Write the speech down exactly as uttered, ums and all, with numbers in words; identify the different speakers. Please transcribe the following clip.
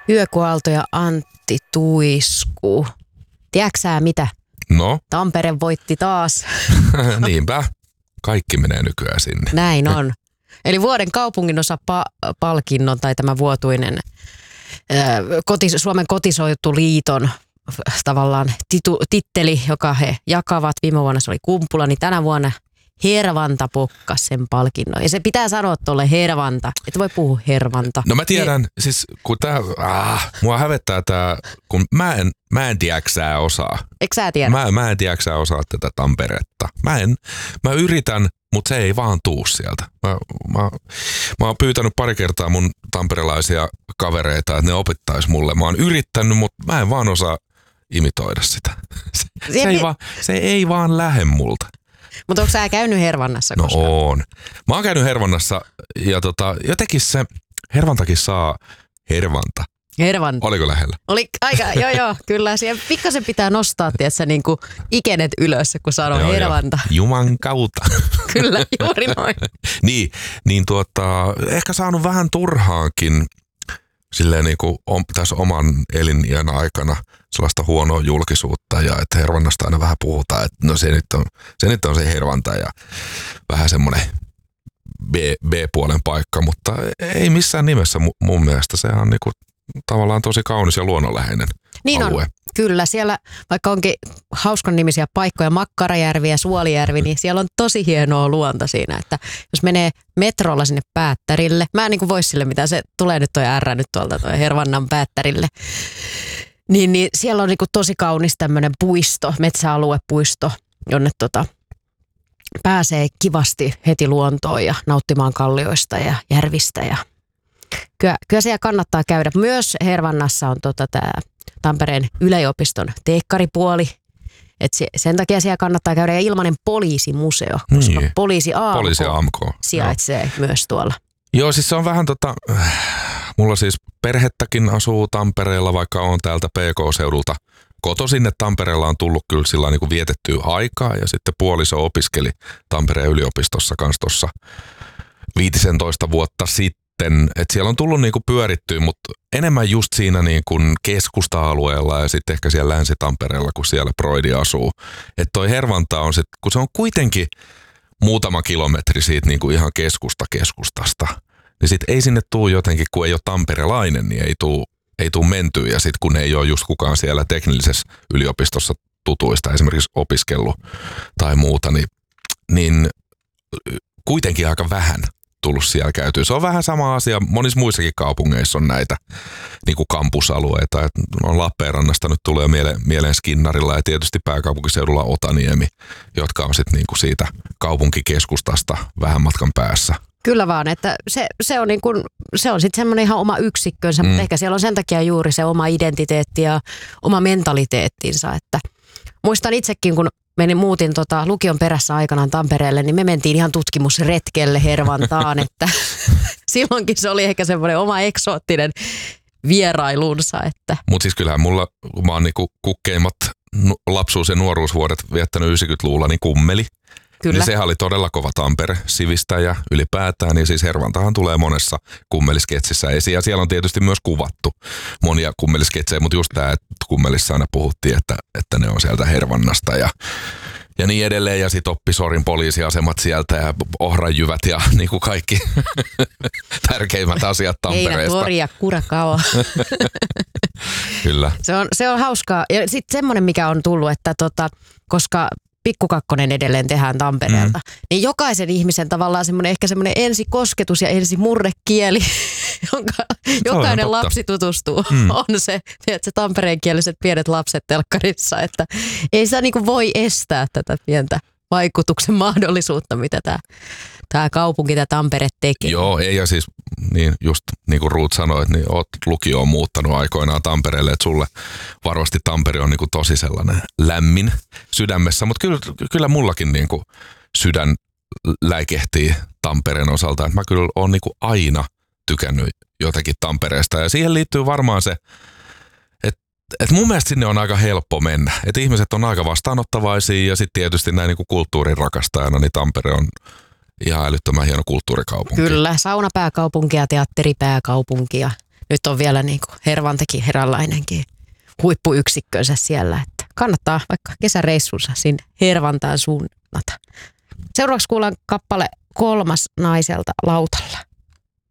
Speaker 1: Yökuaalto ja Antti Tuisku. Tiedätkö sä mitä?
Speaker 2: No?
Speaker 1: Tampere voitti taas.
Speaker 2: Niinpä. Kaikki menee nykyään sinne.
Speaker 1: Näin on. Eli vuoden kaupunginosa pa- palkinnon tai tämä vuotuinen ää, kotis- Suomen kotiseutuliiton tavallaan titu- titteli, joka he jakavat. Viime vuonna se oli Kumpula, niin tänä vuonna Hervanta pokkas sen palkinnon. Ja se pitää sanoa tuolle Hervanta. Et voi puhua Hervanta.
Speaker 2: No mä tiedän, He- siis kun tää, ah, mua hävettää tää, kun mä en, mä en tiedäksää osaa.
Speaker 1: Eikö sä tiedä?
Speaker 2: Mä, mä en tiedäksää osaa tätä Tamperetta. Mä en, mä yritän, mutta se ei vaan tuu sieltä. Mä, mä, mä oon pyytänyt pari kertaa mun tamperelaisia kavereita, että ne opettais mulle. Mä oon yrittänyt, mutta mä en vaan osaa imitoida sitä. Se, se, ei, vaan, se ei vaan lähde multa.
Speaker 1: Mutta onko sä käynyt Hervannassa
Speaker 2: No
Speaker 1: koskaan?
Speaker 2: on. Mä oon käynyt Hervannassa ja tota, jotenkin se Hervantakin saa Hervanta.
Speaker 1: Hervanta.
Speaker 2: Oliko lähellä?
Speaker 1: Oli aika, joo joo, kyllä. Siellä pikkasen pitää nostaa, tietsä, niin kuin ikenet ylös, kun sanoo joo, Hervanta.
Speaker 2: Joo. Juman kautta.
Speaker 1: Kyllä, juuri noin.
Speaker 2: niin, niin tuota, ehkä saanut vähän turhaankin silleen niin kuin on, tässä oman eliniän aikana sellaista huonoa julkisuutta ja että Hervannasta aina vähän puhutaan, että no se nyt on se, nyt on se Hervanta ja vähän semmoinen B, B-puolen paikka, mutta ei missään nimessä mun mielestä. Sehän on niin kuin tavallaan tosi kaunis ja luonnonläheinen
Speaker 1: niin
Speaker 2: alue.
Speaker 1: On. Kyllä, siellä vaikka onkin hauskan nimisiä paikkoja, Makkarajärvi ja Suolijärvi, niin siellä on tosi hienoa luonta siinä, että jos menee metrolla sinne Päättärille, mä en niin kuin vois sille mitään, se tulee nyt toi R nyt tuolta toi Hervannan Päättärille, niin, niin siellä on niin kuin tosi kaunis tämmöinen puisto, metsäaluepuisto, jonne tota, pääsee kivasti heti luontoon ja nauttimaan kallioista ja järvistä ja kyllä, kyllä siellä kannattaa käydä. Myös Hervannassa on tota tämä Tampereen yliopiston teekkaripuoli. Et se, sen takia siellä kannattaa käydä ja ilmainen poliisimuseo, koska
Speaker 2: niin.
Speaker 1: poliisi A M K,
Speaker 2: poliisi A M K
Speaker 1: sijaitsee no. myös tuolla.
Speaker 2: Joo, siis se on vähän tota, mulla siis perhettäkin asuu Tampereella, vaikka on täältä P K-seudulta kotoisin, että Tampereella on tullut kyllä sillä niin kuin vietettyä aikaa ja sitten puoliso opiskeli Tampereen yliopistossa kanssa tuossa viisitoista vuotta sitten. Että siellä on tullut niinku pyörittyä, mutta enemmän just siinä niinku keskusta-alueella ja sitten ehkä siellä Länsi-Tampereella, kun siellä Broidi asuu. Että toi Hervanta on sit, kun se on kuitenkin muutama kilometri siitä niinku ihan keskusta-keskustasta, niin sit ei sinne tuu jotenkin, kun ei ole tamperelainen, niin ei tuu, ei tuu mentyä. Ja sit kun ei ole just kukaan siellä teknillisessä yliopistossa tutuista esimerkiksi opiskellut tai muuta, niin, niin kuitenkin aika vähän tullut siellä käytyä. Se on vähän sama asia. Monissa muissakin kaupungeissa on näitä niin kuin kampusalueita. Et no, Lappeenrannasta nyt tulee mieleen, mieleen Skinnarilla ja tietysti pääkaupunkiseudulla Otaniemi, jotka on sitten niin kuin siitä kaupunkikeskustasta vähän matkan päässä.
Speaker 1: Kyllä vaan, että se, se on, niin kuin, se on sitten semmoinen ihan oma yksikkönsä, mm. mutta ehkä siellä on sen takia juuri se oma identiteetti ja oma mentaliteettinsa. Että muistan itsekin, kun menin muutin tota, lukion perässä aikanaan Tampereelle, niin me mentiin ihan tutkimusretkelle Hervantaan, että silloinkin se oli ehkä semmoinen oma eksoottinen vierailunsa. Että.
Speaker 2: Mutta siis kyllähän mulla, kun mä oon niinku kukkeimmat lapsuus- ja nuoruusvuodet viettänyt yhdeksänkymmentäluvulla, niin kummeli.
Speaker 1: Kyllä.
Speaker 2: Niin sehän oli todella kova Tampere, sivistäjä ylipäätään, niin siis Hervantahan tulee monessa kummelisketsissä esiin. Ja siellä on tietysti myös kuvattu monia kummelisketsejä, mutta just tämä, että kummelissa aina puhuttiin, että, että ne on sieltä Hervannasta ja, ja niin edelleen. Ja sitten Oppisorin poliisiasemat sieltä ja ohranjyvät ja niin kuin kaikki tärkeimmät asiat Tampereesta.
Speaker 1: Heinätuori ja Kurakao.
Speaker 2: Kyllä.
Speaker 1: Se on, se on hauskaa. Ja sitten semmoinen, mikä on tullut, että tota, koska Pikkukakkonen edelleen tehdään Tampereelta, mm. niin jokaisen ihmisen tavallaan semmoinen ehkä semmoinen ensikosketus ja ensimurrekieli, jonka jokainen lapsi tutustuu, mm. on se, tiedätkö, tampereenkieliset pienet lapset telkkarissa, että ei sitä niin kuin voi estää tätä pientä vaikutuksen mahdollisuutta, mitä tämä, tämä kaupunki, tämä Tampere tekee.
Speaker 2: Joo, ei ja siis niin just niin kuin Ruut sanoi, että niin oot lukioon muuttanut aikoinaan Tampereelle, että sulle varmasti Tampere on niin kuin tosi sellainen lämmin sydämessä, mutta kyllä, kyllä mullakin niin kuin sydän läikehtii Tampereen osalta, että mä kyllä oon niin kuin aina tykännyt jotenkin Tampereesta ja siihen liittyy varmaan se, et mun mielestä sinne on aika helppo mennä. Et ihmiset on aika vastaanottavaisia ja sitten tietysti näin niinku kulttuurin rakastajana, niin Tampere on ihan älyttömän hieno kulttuurikaupunki.
Speaker 1: Kyllä, saunapääkaupunki ja teatteripääkaupunki ja nyt on vielä niin kuin Hervantekin eräänlainenkin huippuyksikkönsä siellä, että kannattaa vaikka kesäreissunsa sinne Hervantaan suunnata. Seuraavaksi kuullaan kappale Kolmas naiselta lautalla.